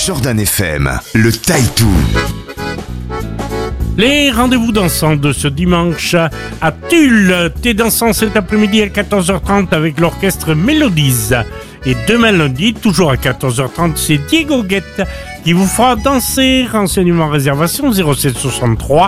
Jordan FM, le Taïtou. Les rendez-vous dansants de ce dimanche à Tulle. Thé dansant cet après-midi à 14h30 avec l'orchestre Mélodies. Et demain lundi, toujours à 14h30, c'est Diego Guette qui vous fera danser. Renseignements réservation 07 63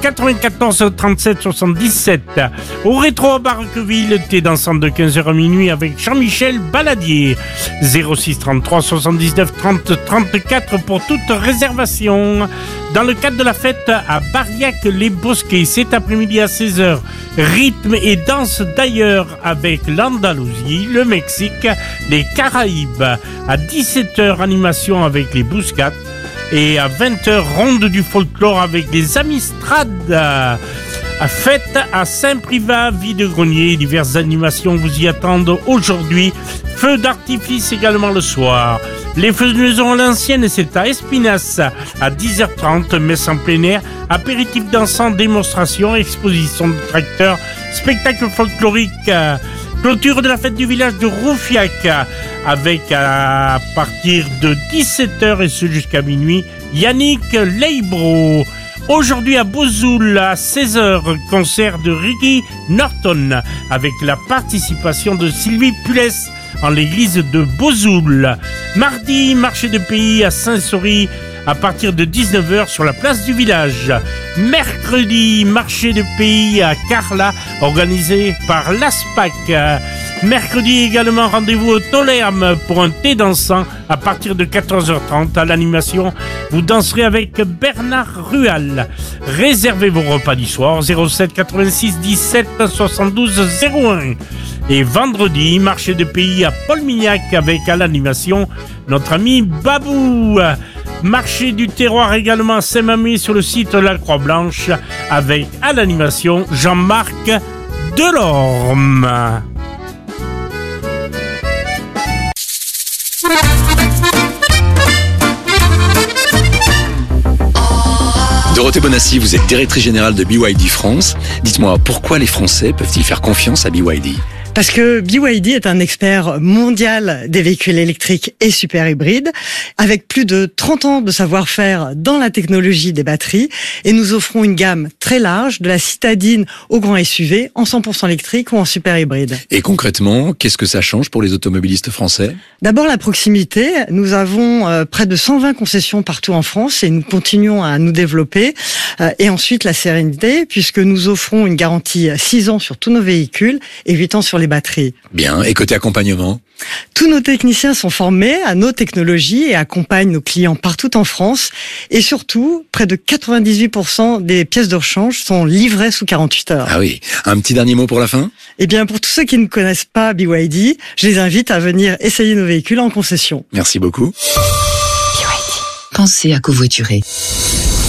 94 37 77. Au rétro à Barqueville, thé dansant de 15h à minuit avec Jean-Michel Baladier. 06 33 79 30 34 pour toute réservation. Dans le cadre de la fête à Bariac-les-Bosquets, cet après-midi à 16h, rythme et danse d'ailleurs avec l'Andalousie, le Mexique, les Caraïbes. À 17h, animation avec les Bouscates. Et à 20h, ronde du folklore avec les Amistrades. Fête à Saint-Privat, Vide-Grenier. Diverses animations vous y attendent aujourd'hui. Feux d'artifice également le soir. Les feux de maison à l'ancienne, c'est à Espinasse à 10h30, messe en plein air, apéritif dansant, démonstration, exposition de tracteurs, spectacle folklorique, clôture de la fête du village de Roufiac avec à partir de 17h et ce jusqu'à minuit, Yannick Leibro. Aujourd'hui à Bozoul, à 16h, concert de Ricky Norton avec la participation de Sylvie Pulès en l'église de Bozoul. Mardi, marché de pays à Saint-Saury à partir de 19h sur la place du village. Mercredi, marché de pays à Carla organisé par l'ASPAC. Mercredi également, rendez-vous au Tolerme pour un thé dansant à partir de 14h30. À l'animation, vous danserez avec Bernard Rual. Réservez vos repas du soir 07 86 17 72 01. Et vendredi, marché de pays à Paul-Mignac avec à l'animation notre ami Babou. Marché du terroir également à Saint-Mamé sur le site de la Croix-Blanche avec à l'animation Jean-Marc Delorme. Dorothée Bonassi, vous êtes directrice générale de BYD France. Dites-moi, pourquoi les Français peuvent-ils faire confiance à BYD ? Parce que BYD est un expert mondial des véhicules électriques et super hybrides, avec plus de 30 ans de savoir-faire dans la technologie des batteries, et nous offrons une gamme très large, de la citadine au grand SUV, en 100% électrique ou en super hybride. Et concrètement, qu'est-ce que ça change pour les automobilistes français ? D'abord la proximité, nous avons près de 120 concessions partout en France et nous continuons à nous développer. Et ensuite la sérénité, puisque nous offrons une garantie 6 ans sur tous nos véhicules et 8 ans sur les batteries. Bien, et côté accompagnement ? Tous nos techniciens sont formés à nos technologies et accompagnent nos clients partout en France. Et surtout, près de 98% des pièces de rechange sont livrées sous 48 heures. Ah oui, un petit dernier mot pour la fin ? Eh bien, pour tous ceux qui ne connaissent pas BYD, je les invite à venir essayer nos véhicules en concession. Merci beaucoup. BYD. Pensez à covoiturer.